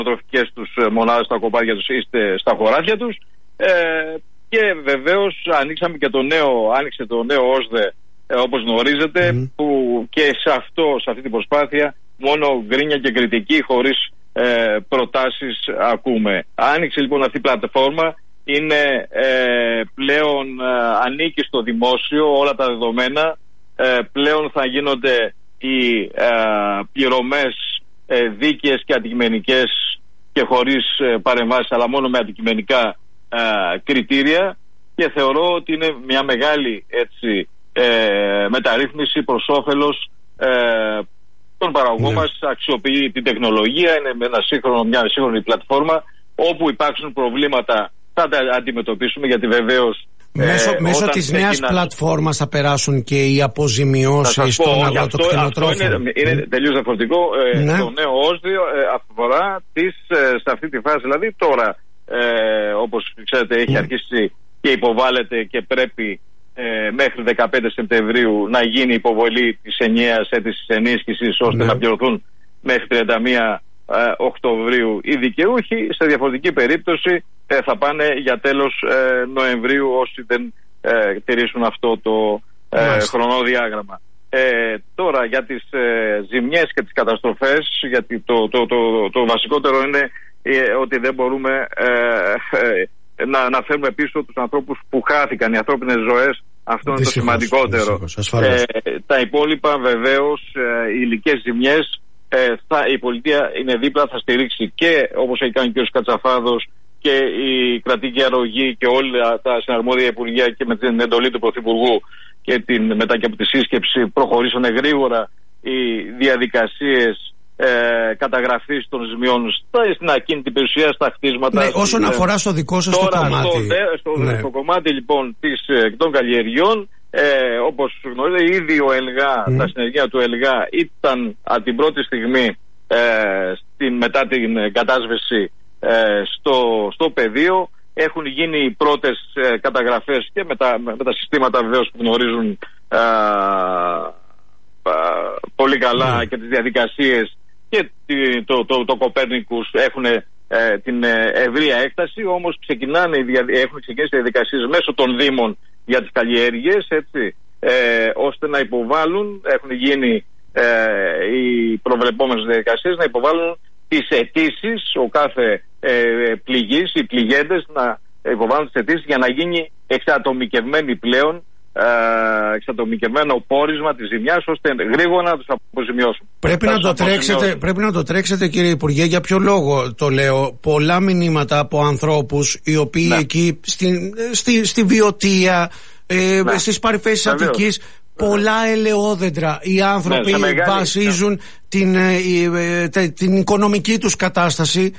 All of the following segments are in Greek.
τροφικές τους μονάδες, στα κοπάδια τους ή στα χωράφια τους. Και βεβαίως άνοιξε το νέο ΩΣΔΕ, όπως γνωρίζετε, που και σε αυτή την προσπάθεια μόνο γκρίνια και κριτική, χωρίς προτάσεις ακούμε. Άνοιξε λοιπόν αυτή η πλατφόρμα, είναι πλέον ανήκει στο δημόσιο όλα τα δεδομένα, πλέον θα γίνονται οι πληρωμές δίκαιες και αντικειμενικές και χωρίς παρεμβάσεις, αλλά μόνο με αντικειμενικά κριτήρια, και θεωρώ ότι είναι μια μεγάλη μεταρρύθμιση προς όφελος των παραγωγών μας. Αξιοποιεί την τεχνολογία, είναι μια σύγχρονη πλατφόρμα. Όπου υπάρξουν προβλήματα θα τα αντιμετωπίσουμε, γιατί βεβαίως μέσω της νέας πλατφόρμας θα περάσουν και οι αποζημιώσεις των αγροτοκτηνοτρόφων. Είναι τελείως διαφορετικό. Το νέο ΩΣΔΕ αφορά σε αυτή τη φάση, δηλαδή τώρα, όπως ξέρετε, έχει αρχίσει και υποβάλλεται και πρέπει μέχρι 15 Σεπτεμβρίου να γίνει υποβολή της ενιαίας αίτησης ενίσχυσης, ώστε να πληρωθούν μέχρι 31 Οκτωβρίου οι δικαιούχοι. Σε διαφορετική περίπτωση θα πάνε για τέλος Νοεμβρίου όσοι δεν τηρήσουν αυτό το χρονοδιάγραμμα. Τώρα για τις ζημιές και τις καταστροφές, γιατί το βασικότερο είναι ότι δεν μπορούμε να φέρουμε πίσω τους ανθρώπους που χάθηκαν, οι ανθρώπινες ζωές. Αυτό είναι το σημαντικότερο. Τα υπόλοιπα βεβαίως, οι υλικές ζημιές, η πολιτεία είναι δίπλα, θα στηρίξει, και όπως έχει κάνει και ο Κατσαφάδος και η κρατική αρρωγή και όλα τα συναρμόδια υπουργεία, και με την εντολή του Πρωθυπουργού και μετά και από τη σύσκεψη προχωρήσανε γρήγορα οι διαδικασίες καταγραφής των ζημιών στην ακίνητη περιουσία, στα κτίσματα. Όσον αφορά στο δικό σας το κομμάτι. Στο κομμάτι λοιπόν των καλλιεργειών, όπως γνωρίζετε, ήδη ο ΕΛΓΑ, τα συνεργεία του ΕΛΓΑ ήταν από την πρώτη στιγμή μετά την κατάσβεση στο πεδίο. Έχουν γίνει οι πρώτες καταγραφές και με τα συστήματα βεβαίως που γνωρίζουν πολύ καλά και τις διαδικασίες, και το Κοπέρνικους έχουν την ευρεία έκταση. Όμως έχουν ξεκινήσει οι διαδικασίες μέσω των Δήμων για τις καλλιέργειες, ώστε να υποβάλουν, έχουν γίνει οι προβλεπόμενες διαδικασίες, να υποβάλουν τις αιτήσεις, ο κάθε πληγής, οι πληγέντες να υποβάλουν τις αιτήσεις για να γίνει εξατομικευμένη πλέον, εξατομικευμένο πόρισμα της ζημιάς, ώστε γρήγορα να τους αποζημιώσουν. Πρέπει να το τρέξετε, κύριε Υπουργέ. Για ποιο λόγο το λέω? Πολλά μηνύματα από ανθρώπους οι οποίοι εκεί στη Βιωτία, στις παρυφές της Αττικής, πολλά ελαιόδεντρα. Οι άνθρωποι βασίζουν την οικονομική τους κατάσταση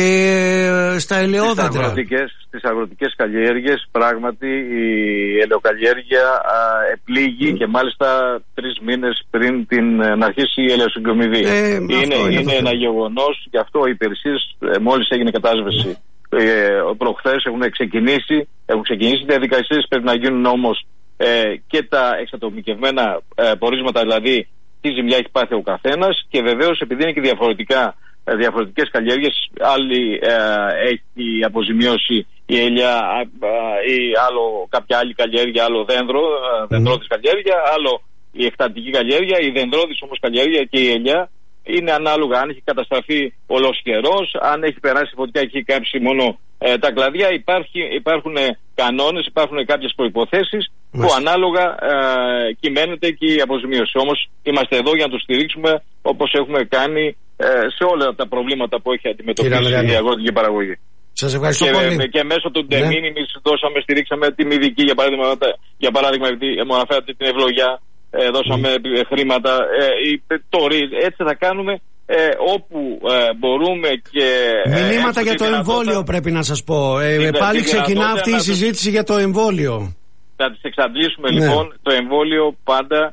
στα ελαιόδεντρα. Στις αγροτικές καλλιέργειες πράγματι η ελαιοκαλλιέργεια επλήγει, και μάλιστα 3 μήνες πριν να αρχίσει η ελαιοσυγκομιδή. Είναι ένα γεγονός, γι' αυτό οι υπηρεσίες μόλις έγινε κατάσβεση προχθές έχουν ξεκινήσει διαδικασίες. Πρέπει να γίνουν όμως και τα εξατομικευμένα πορίσματα, δηλαδή τι ζημιά έχει πάθει ο καθένας, και βεβαίως επειδή είναι και διαφορετικές καλλιέργειες, άλλη έχει αποζημιώσει η ελιά ή κάποια άλλη καλλιέργεια, άλλο δέντρο της καλλιέργεια, άλλο η εκτατική καλλιέργεια. Η δεντρόδης όμως καλλιέργεια και η ελιά είναι ανάλογα αν έχει καταστραφεί ολοσχερός, αν έχει περάσει φωτιά και έχει κάψει μόνο τα κλαδιά. Υπάρχουν κανόνες, υπάρχουν κάποιες προϋποθέσεις που ανάλογα κυμαίνεται και η αποζημίωση. Όμως είμαστε εδώ για να το στηρίξουμε, όπως έχουμε κάνει σε όλα τα προβλήματα που έχει αντιμετωπίσει η αγροτική παραγωγή. Σας ευχαριστώ πολύ. Και μέσω του de minimis στηρίξαμε τη μηδική, για παράδειγμα, επειδή μου αναφέρατε την ευλογιά, δώσαμε χρήματα. Έτσι θα κάνουμε όπου μπορούμε. Και μηνύματα για το εμβόλιο πρέπει να σας πω. Πάλι ξεκινά αυτή η συζήτηση για το εμβόλιο. Θα τις εξαντλήσουμε λοιπόν. Το εμβόλιο πάντα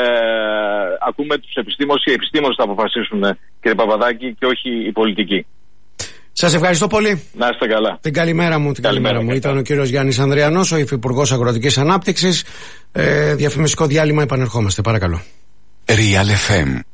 ακούμε τους επιστήμονες, οι επιστήμονες θα αποφασίσουν, κύριε Παπαδάκη, και όχι οι πολιτικοί. Σας ευχαριστώ πολύ. Να είστε καλά. Την καλημέρα μου. Ήταν ο κύριος Γιάννης Ανδριανός, ο Υφυπουργός Αγροτικής Ανάπτυξης. Διαφημιστικό διάλειμμα, επανερχόμαστε, παρακαλώ. Real FM